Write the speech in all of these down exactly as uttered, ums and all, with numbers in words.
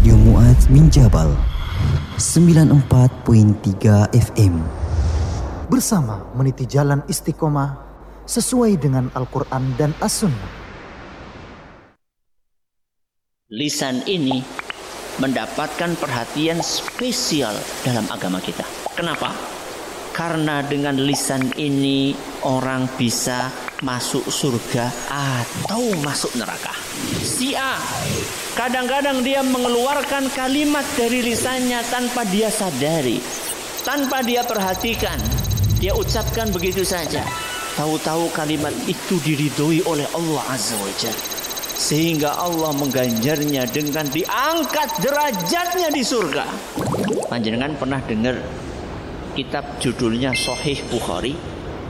Radio Muaz bin Jabal sembilan puluh empat koma tiga F M. Bersama meniti jalan istiqomah sesuai dengan Al-Quran dan As-Sunnah. Lisan ini mendapatkan perhatian spesial dalam agama kita. Kenapa? Karena dengan lisan ini orang bisa masuk surga atau masuk neraka. Si A kadang-kadang dia mengeluarkan kalimat dari lisannya tanpa dia sadari, tanpa dia perhatikan, dia ucapkan begitu saja. Tahu-tahu kalimat itu diridhoi oleh Allah Azza wa Jalla, sehingga Allah mengganjarnya dengan diangkat derajatnya di surga. Panjenengan pernah dengar kitab judulnya Sahih Bukhari?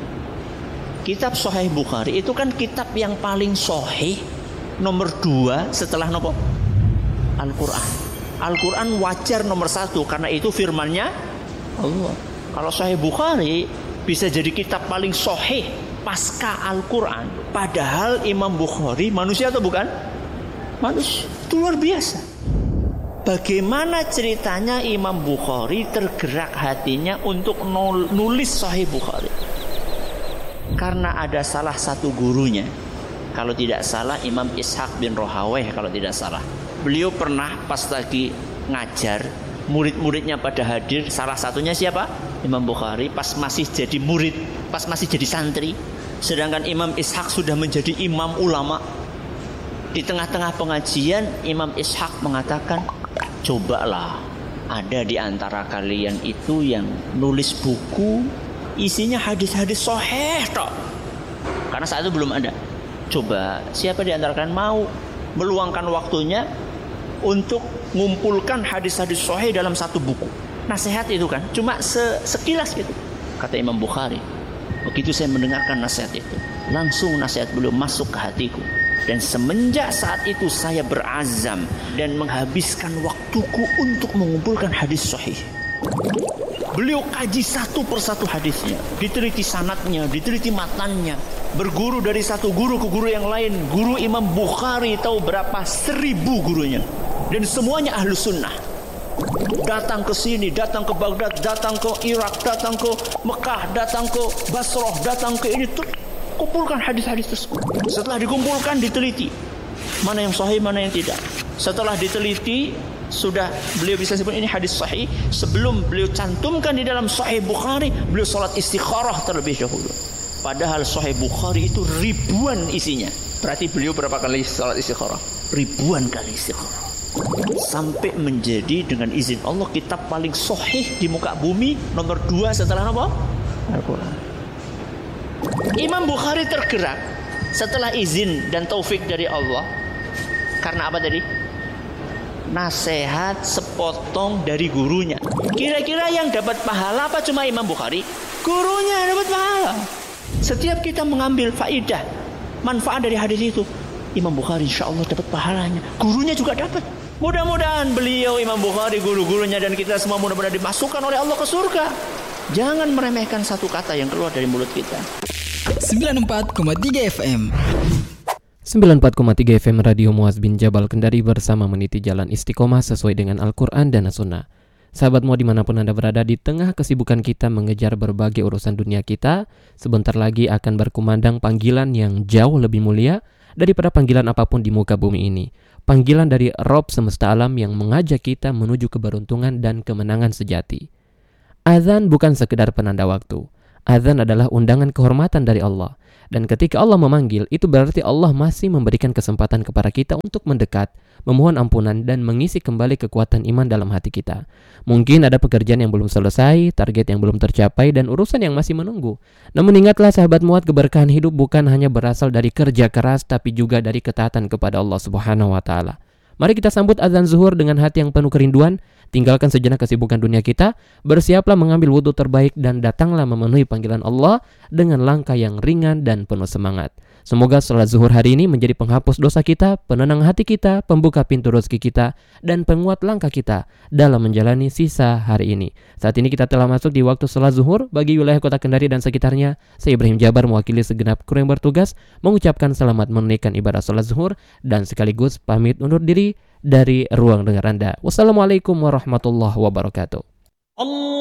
Kitab Sahih Bukhari itu kan kitab yang paling sahih, nomor dua setelah nopo? Al-Quran. Al-Quran wajar nomor satu karena itu firmannya Allah. Kalau Sahih Bukhari bisa jadi kitab paling sahih pasca Al-Quran. Padahal Imam Bukhari manusia atau bukan? Manusia. Itu luar biasa. Bagaimana ceritanya Imam Bukhari tergerak hatinya untuk nulis Sahih Bukhari? Karena ada salah satu gurunya, kalau tidak salah Imam Ishaq bin Rahawayh kalau tidak salah. Beliau pernah pas lagi ngajar, murid-muridnya pada hadir. Salah satunya siapa? Imam Bukhari pas masih jadi murid, pas masih jadi santri. Sedangkan Imam Ishaq sudah menjadi imam ulama. Di tengah-tengah pengajian Imam Ishaq mengatakan, cobalah ada di antara kalian itu yang nulis buku isinya hadis-hadis sahih tok. Karena saat itu belum ada. Coba siapa di antara kalian mau meluangkan waktunya untuk mengumpulkan hadis-hadis sahih dalam satu buku. Nasihat itu kan cuma sekilas gitu. Kata Imam Bukhari, begitu saya mendengarkan nasihat itu, langsung nasihat beliau masuk ke hatiku. Dan semenjak saat itu saya berazam dan menghabiskan waktuku untuk mengumpulkan hadis sahih. Beliau kaji satu persatu hadisnya, diteliti sanadnya, diteliti matannya, berguru dari satu guru ke guru yang lain. Guru Imam Bukhari tahu berapa seribu gurunya, dan semuanya ahlu sunnah. Datang ke sini, datang ke Baghdad, datang ke Irak, datang ke Mekah, datang ke Basrah, datang ke ini tuh, kumpulkan hadis-hadis tersebut. Setelah dikumpulkan, diteliti mana yang sahih, mana yang tidak. Setelah diteliti, sudah beliau bisa sebut ini hadis sahih. Sebelum beliau cantumkan di dalam Sahih Bukhari, beliau salat istikharah terlebih dahulu. Padahal Sahih Bukhari itu ribuan isinya. Berarti beliau berapa kali salat istikharah? Ribuan kali istikharah. Sampai menjadi dengan izin Allah kitab paling sahih di muka bumi, nomor dua setelah apa? Al-Quran. Imam Bukhari tergerak setelah izin dan taufik dari Allah. Karena apa tadi? Nasihat sepotong dari gurunya. Kira-kira yang dapat pahala apa cuma Imam Bukhari? Gurunya dapat pahala. Setiap kita mengambil faidah, manfaat dari hadis itu, Imam Bukhari insya Allah dapat pahalanya. Gurunya juga dapat. Mudah-mudahan beliau Imam Bukhari, guru-gurunya dan kita semua mudah-mudahan dimasukkan oleh Allah ke surga. Jangan meremehkan satu kata yang keluar dari mulut kita. sembilan puluh empat koma tiga F M. sembilan puluh empat koma tiga F M Radio Muaz bin Jabal Kendari bersama meniti jalan istiqomah sesuai dengan Al-Quran dan As-Sunnah. Sahabat Muaz dimanapun Anda berada, di tengah kesibukan kita mengejar berbagai urusan dunia kita, sebentar lagi akan berkumandang panggilan yang jauh lebih mulia daripada panggilan apapun di muka bumi ini. Panggilan dari Rabb semesta alam yang mengajak kita menuju keberuntungan dan kemenangan sejati. Azan bukan sekedar penanda waktu. Azan adalah undangan kehormatan dari Allah. Dan ketika Allah memanggil, itu berarti Allah masih memberikan kesempatan kepada kita untuk mendekat, memohon ampunan, dan mengisi kembali kekuatan iman dalam hati kita. Mungkin ada pekerjaan yang belum selesai, target yang belum tercapai, dan urusan yang masih menunggu. Namun ingatlah sahabat Muat, keberkahan hidup bukan hanya berasal dari kerja keras, tapi juga dari ketaatan kepada Allah Subhanahu wa Ta'ala. Mari kita sambut azan zuhur dengan hati yang penuh kerinduan. Tinggalkan sejenak kesibukan dunia kita, bersiaplah mengambil wudhu terbaik dan datanglah memenuhi panggilan Allah dengan langkah yang ringan dan penuh semangat. Semoga salat zuhur hari ini menjadi penghapus dosa kita, penenang hati kita, pembuka pintu rezeki kita, dan penguat langkah kita dalam menjalani sisa hari ini. Saat ini kita telah masuk di waktu salat zuhur bagi wilayah kota Kendari dan sekitarnya. Saya Ibrahim Jabar mewakili segenap kru yang bertugas mengucapkan selamat menunaikan ibadah salat zuhur dan sekaligus pamit undur diri. dari ruang dengar Anda. Wassalamualaikum warahmatullahi wabarakatuh.